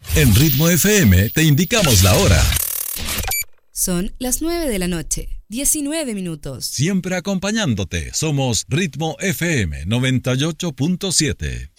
En Ritmo FM te indicamos la hora. Son las 9 de la noche, 19 minutos. Siempre acompañándote, somos Ritmo FM 98.7.